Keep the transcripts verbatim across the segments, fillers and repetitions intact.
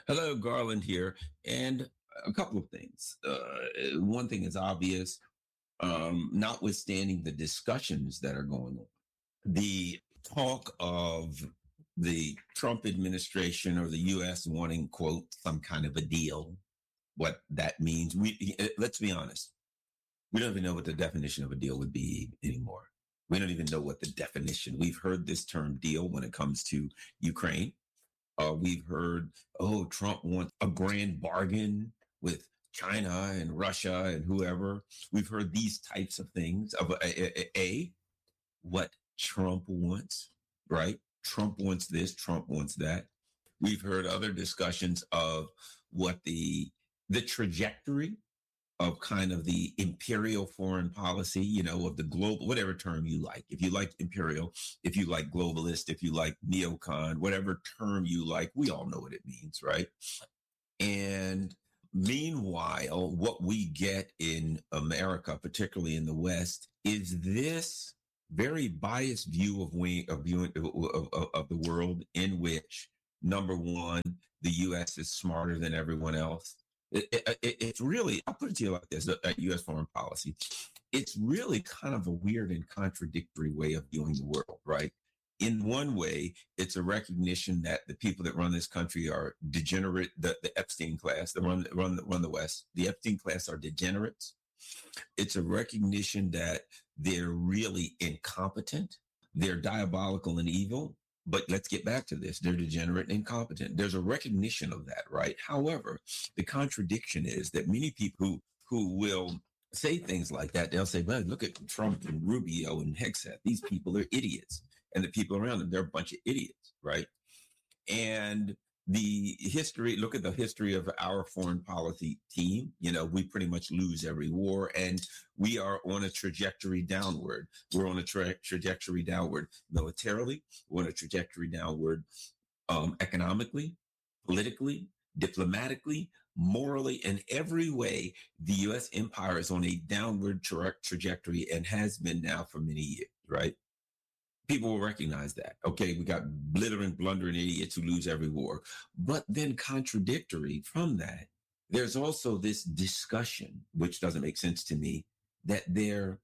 Hello, Garland here. And a couple of things. Uh, one thing is obvious, um, notwithstanding the discussions that are going on. The talk of the Trump administration or the U S wanting, quote, some kind of a deal, what that means. We let's be honest. We don't even know what the definition of a deal would be anymore. We don't even know what the definition. We've heard this term deal when it comes to Ukraine. Uh, we've heard, oh, Trump wants a grand bargain with China and Russia and whoever. We've heard these types of things of a, a, a what Trump wants, right? Trump wants this, Trump wants that. We've heard other discussions of what the the trajectory of kind of the imperial foreign policy, you know, of the global, whatever term you like. If you like imperial, if you like globalist, if you like neocon, whatever term you like, we all know what it means, right? And meanwhile, what we get in America, particularly in the West, is this very biased view of we of viewing of, of, of the world in which, number one, the U S is smarter than everyone else. It, it, it, it's really, I'll put it to you like this, at U S foreign policy, it's really kind of a weird and contradictory way of viewing the world, right? In one way, it's a recognition that the people that run this country are degenerate, the, the Epstein class, that run, run, run the West, the Epstein class are degenerates. It's a recognition that they're really incompetent, they're diabolical and evil. But let's get back to this. They're degenerate and incompetent. There's a recognition of that, right? However, the contradiction is that many people who, who will say things like that, they'll say, well, look at Trump and Rubio and Hegseth. These people are idiots. And the people around them, they're a bunch of idiots, right? And the history, look at the history of our foreign policy team. You know, we pretty much lose every war and we are on a trajectory downward. We're on a tra- trajectory downward militarily. We're on a trajectory downward um, economically, politically, diplomatically, morally, in every way. The U S empire is on a downward tra- trajectory and has been now for many years, right? People will recognize that. Okay, we got blithering, blundering idiots who lose every war. But then contradictory from that, there's also this discussion, which doesn't make sense to me, that they're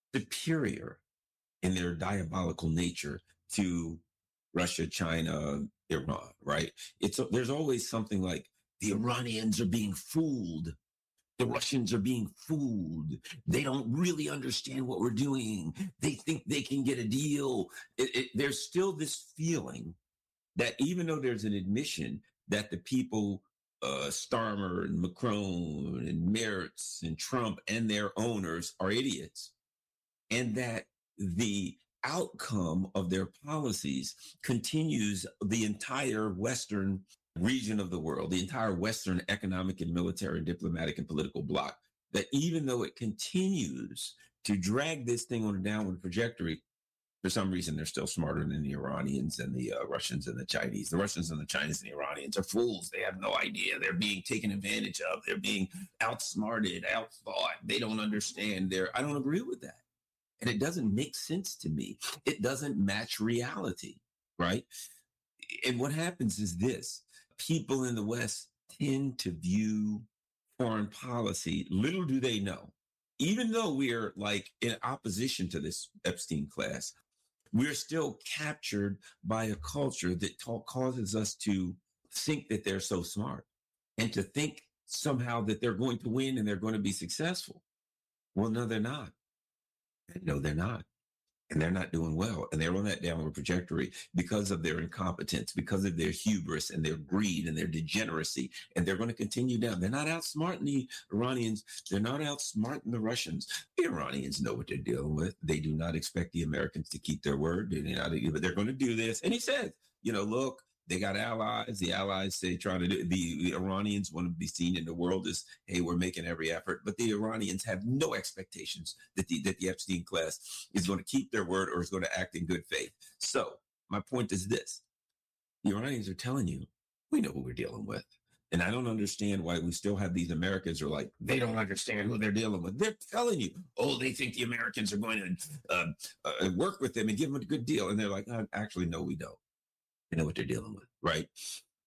superior in their diabolical nature to Russia, China, Iran, right? It's there's always something like the Iranians are being fooled. The Russians are being fooled. They don't really understand what we're doing. They think they can get a deal. It, it, there's still this feeling that even though there's an admission that the people, uh, Starmer and Macron and Merz and Trump and their owners are idiots, and that the outcome of their policies continues the entire Western region of the world, the entire Western economic and military, diplomatic and political bloc, that even though it continues to drag this thing on a downward trajectory, for some reason, they're still smarter than the Iranians and the uh, Russians and the Chinese. The Russians and the Chinese and the Iranians are fools. They have no idea. They're being taken advantage of. They're being outsmarted, outthought. They don't understand. They're, I don't agree with that. And it doesn't make sense to me. It doesn't match reality, right? And what happens is this. People in the West tend to view foreign policy, little do they know, even though we're like in opposition to this Epstein class, we're still captured by a culture that ta- causes us to think that they're so smart and to think somehow that they're going to win and they're going to be successful. Well, no, they're not. No, they're not. And they're not doing well. And they're on that downward trajectory because of their incompetence, because of their hubris and their greed and their degeneracy. And they're going to continue down. They're not outsmarting the Iranians. They're not outsmarting the Russians. The Iranians know what they're dealing with. They do not expect the Americans to keep their word. They're not, but they're going to do this. And he says, you know, look, they got allies. The allies say trying to do the, the Iranians want to be seen in the world as, hey, we're making every effort. But the Iranians have no expectations that the that the Epstein class is going to keep their word or is going to act in good faith. So my point is this. The Iranians are telling you, we know what we're dealing with. And I don't understand why we still have these Americans who are like, they don't understand who they're dealing with. They're telling you, oh, they think the Americans are going to uh, uh, work with them and give them a good deal. And they're like, oh, actually, no, we don't. They know what they're dealing with, right?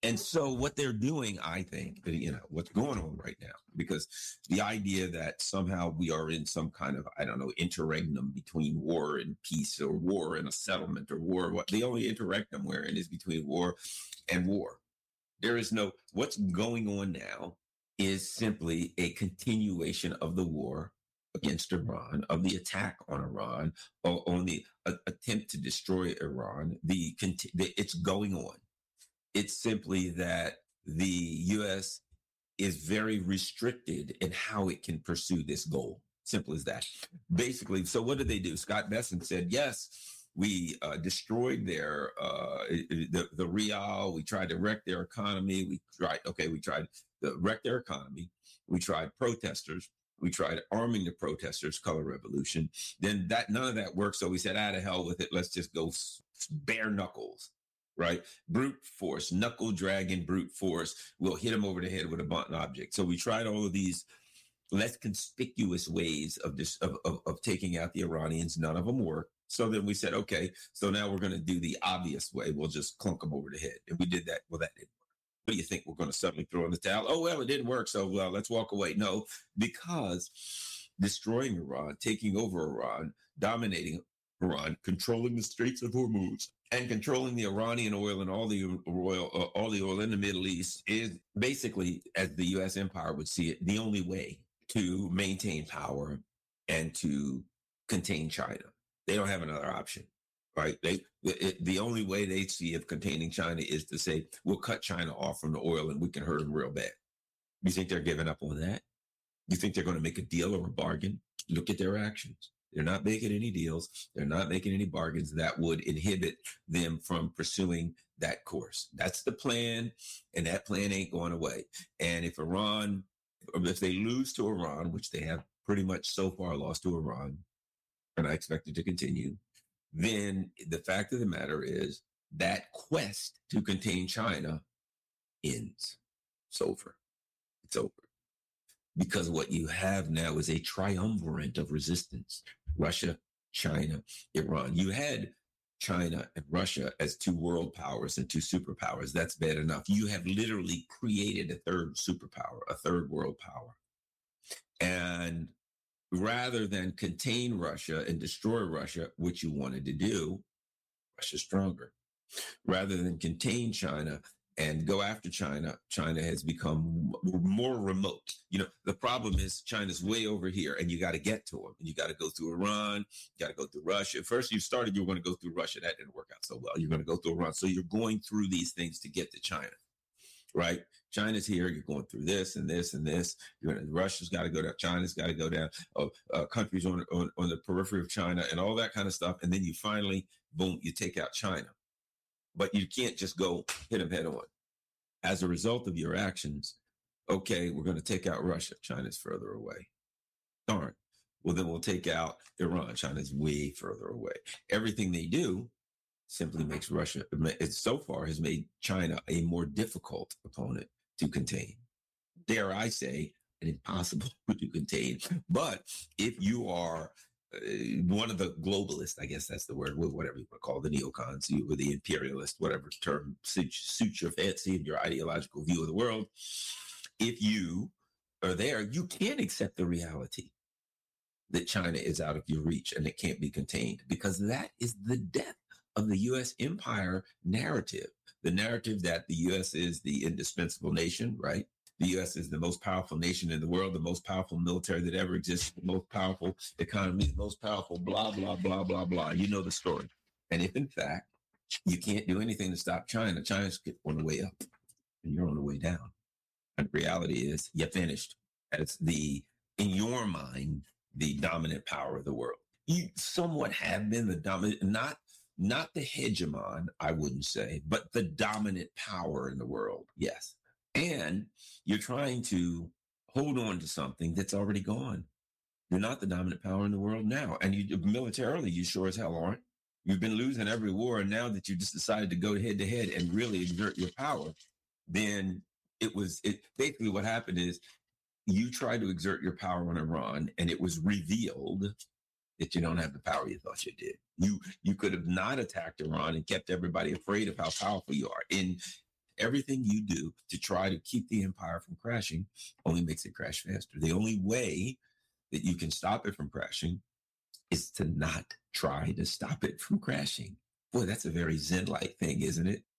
And so what they're doing, I think, you know, what's going on right now, because the idea that somehow we are in some kind of, I don't know, interregnum between war and peace, or war and a settlement, or war, what the only interregnum we're in is between war and war. There is no, what's going on now is simply a continuation of the war against Iran, of the attack on Iran, or on the uh, attempt to destroy Iran. The, the it's going on. It's simply that the U S is very restricted in how it can pursue this goal. Simple as that. Basically, so what did they do? Scott Bessent said, yes, we uh, destroyed their uh, the the rial. We tried to wreck their economy. We tried. Okay, we tried to wreck their economy. We tried protesters. We tried arming the protesters. Color revolution. Then that none of that worked. So we said, "Ah, to hell with it. Let's just go bare knuckles." Right? Brute force, knuckle dragging brute force. We'll hit them over the head with a blunt object. So we tried all of these less conspicuous ways of this of, of, of taking out the Iranians. None of them worked. So then we said, okay, so now we're going to do the obvious way. We'll just clunk them over the head. And we did that. Well, that didn't work. What do you think? We're going to suddenly throw in the towel? Oh, well, it didn't work. So, well, let's walk away. No, because destroying Iran, taking over Iran, dominating Iran, controlling the Straits of Hormuz, and controlling the Iranian oil and all the oil, uh, all the oil in the Middle East is basically, as the U S empire would see it, the only way to maintain power and to contain China. They don't have another option, right? They it, the only way they see of containing China is to say, we'll cut China off from the oil and we can hurt them real bad. You think they're giving up on that? You think they're going to make a deal or a bargain? Look at their actions. They're not making any deals. They're not making any bargains that would inhibit them from pursuing that course. That's the plan, and that plan ain't going away. And if Iran, if they lose to Iran, which they have pretty much so far lost to Iran, and I expect it to continue, then the fact of the matter is that quest to contain China ends. It's over. It's over. Because what you have now is a triumvirate of resistance. Russia, China, Iran. You had China and Russia as two world powers and two superpowers. That's bad enough. You have literally created a third superpower, a third world power. And rather than contain Russia and destroy Russia, which you wanted to do, Russia's stronger. Rather than contain China and go after China, China has become more remote. You know, the problem is China's way over here and you got to get to them. And you got to go through Iran, you got to go through Russia. First you started, you were going to go through Russia. That didn't work out so well. You're going to go through Iran. So you're going through these things to get to China, right? China's here. You're going through this and this and this. You're gonna, Russia's got to go down. China's got to go down. Uh, uh, countries on, on, on the periphery of China and all that kind of stuff. And then you finally, boom, you take out China. But you can't just go hit them head on. As a result of your actions, okay, we're going to take out Russia. China's further away. Darn. Well, then we'll take out Iran. China's way further away. Everything they do simply makes Russia, it so far has made China a more difficult opponent to contain. Dare I say, an impossible to contain. But if you are uh, one of the globalists, I guess that's the word, whatever you want to call the neocons, you or the imperialist, whatever term suits, suits your fancy and your ideological view of the world, if you are there, you can't accept the reality that China is out of your reach and it can't be contained, because that is the death of the U S empire narrative, the narrative that the U S is the indispensable nation, right? The U S is the most powerful nation in the world, the most powerful military that ever existed, the most powerful economy, the most powerful blah, blah, blah, blah, blah. You know the story. And if in fact you can't do anything to stop China, China's on the way up and you're on the way down. And the reality is you're finished. It's the, in your mind, the dominant power of the world. You somewhat have been the dominant, not not the hegemon, I wouldn't say, but the dominant power in the world. Yes. And you're trying to hold on to something that's already gone. You're not the dominant power in the world now. And you militarily, you sure as hell aren't. You've been losing every war. And now that you just decided to go head to head and really exert your power, then it was it basically what happened is you tried to exert your power on Iran, and it was revealed that you don't have the power you thought you did. You you could have not attacked Iran and kept everybody afraid of how powerful you are. In Everything you do to try to keep the empire from crashing only makes it crash faster. The only way that you can stop it from crashing is to not try to stop it from crashing. Boy, that's a very Zen-like thing, isn't it?